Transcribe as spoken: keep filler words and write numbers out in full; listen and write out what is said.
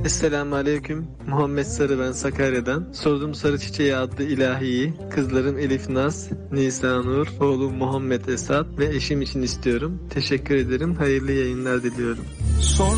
Esselamu Aleyküm. Muhammed Sarı ben Sakarya'dan. Sorduğum Sarı Çiçeği adlı ilahiyi kızlarım Elif Naz, Nisa Nur, oğlum Muhammed Esat ve eşim için istiyorum. Teşekkür ederim. Hayırlı yayınlar diliyorum. Sonra